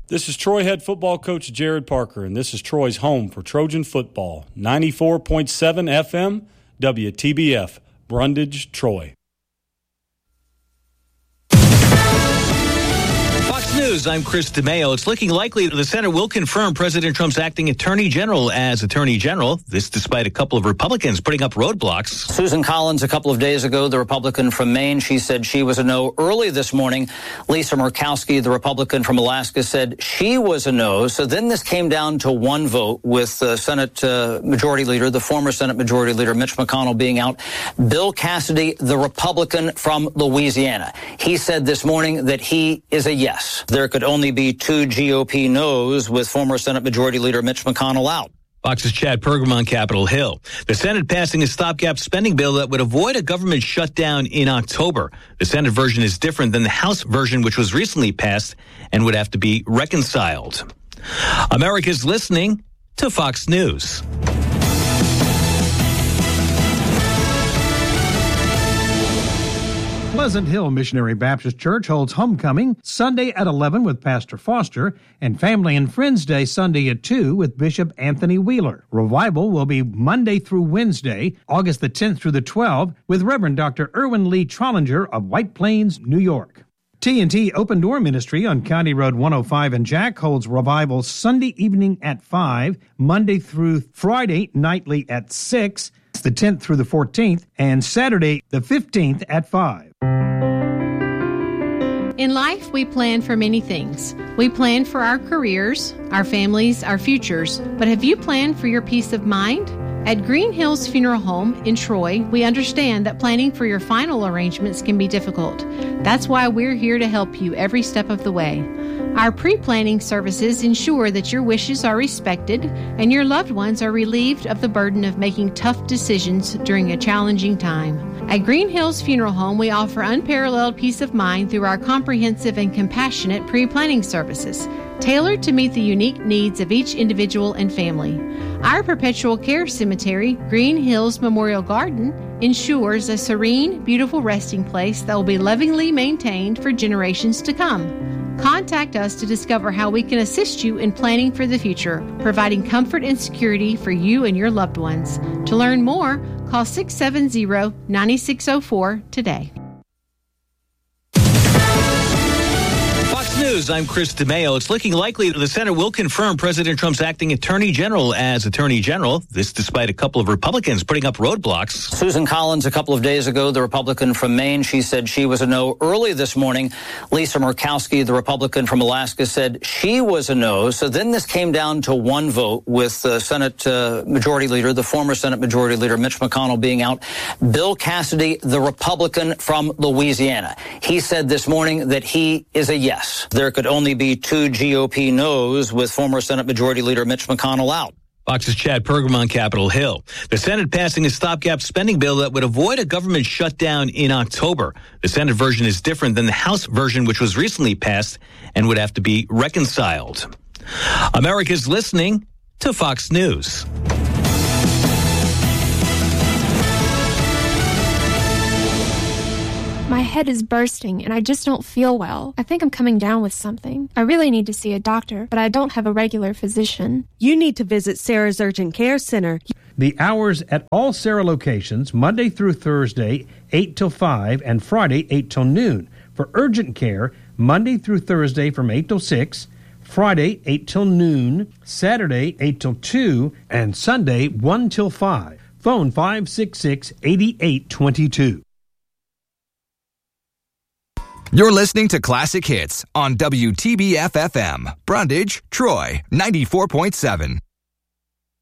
This is Troy head football coach Jared Parker, and this is Troy's home for Trojan football. 94.7 FM, WTBF, Brundage, Troy. News. I'm Chris DeMeo. It's looking likely that the Senate will confirm President Trump's acting attorney general as attorney general. This despite a couple of Republicans putting up roadblocks. Susan Collins, a couple of days ago, the Republican from Maine, she said she was a no. Early this morning, Lisa Murkowski, the Republican from Alaska, said she was a no. So then this came down to one vote with the Senate Majority Leader, the former Senate Majority Leader, Mitch McConnell, being out. Bill Cassidy, the Republican from Louisiana, he said this morning that he is a yes. There could only be two GOP no's with former Senate Majority Leader Mitch McConnell out. Fox's Chad Pergram on Capitol Hill. The Senate passing a stopgap spending bill that would avoid a government shutdown in October. The Senate version is different than the House version, which was recently passed and would have to be reconciled. America's listening to Fox News. Pleasant Hill Missionary Baptist Church holds homecoming Sunday at 11 with Pastor Foster and Family and Friends Day Sunday at 2 with Bishop Anthony Wheeler. Revival will be Monday through Wednesday, August the 10th through the 12th, with Reverend Dr. Erwin Lee Trollinger of White Plains, New York. T&T Open Door Ministry on County Road 105 in Jack holds revival Sunday evening at 5, Monday through Friday nightly at 6, the 10th through the 14th, and Saturday the 15th at 5. In life, we plan for many things. We plan for our careers, our families, our futures. But have you planned for your peace of mind? At Green Hills Funeral Home in Troy, we understand that planning for your final arrangements can be difficult. That's why we're here to help you every step of the way. Our pre-planning services ensure that your wishes are respected and your loved ones are relieved of the burden of making tough decisions during a challenging time. At Green Hills Funeral Home, we offer unparalleled peace of mind through our comprehensive and compassionate pre-planning services, tailored to meet the unique needs of each individual and family. Our perpetual care cemetery, Green Hills Memorial Garden, ensures a serene, beautiful resting place that will be lovingly maintained for generations to come. Contact us to discover how we can assist you in planning for the future, providing comfort and security for you and your loved ones. To learn more, call 670-9604 today. News. I'm Chris DeMeo. It's looking likely that the Senate will confirm President Trump's acting attorney general as attorney general. This despite a couple of Republicans putting up roadblocks. Susan Collins, a couple of days ago, the Republican from Maine, she said she was a no. Early this morning, Lisa Murkowski, the Republican from Alaska, said she was a no. So then this came down to one vote with the Senate Majority Leader, the former Senate Majority Leader, Mitch McConnell, being out. Bill Cassidy, the Republican from Louisiana, he said this morning that he is a yes. There could only be two GOP no's with former Senate Majority Leader Mitch McConnell out. Fox's Chad Pergram on Capitol Hill. The Senate passing a stopgap spending bill that would avoid a government shutdown in October. The Senate version is different than the House version, which was recently passed and would have to be reconciled. America's listening to Fox News. My head is bursting and I just don't feel well. I think I'm coming down with something. I really need to see a doctor, but I don't have a regular physician. You need to visit Sarah's Urgent Care Center. The hours at all Sarah locations, Monday through Thursday, 8 till 5, and Friday, 8 till noon. For urgent care, Monday through Thursday from 8 till 6, Friday, 8 till noon, Saturday, 8 till 2, and Sunday, 1 till 5. Phone 566-8822. You're listening to Classic Hits on WTBF-FM, Brundage, Troy, 94.7.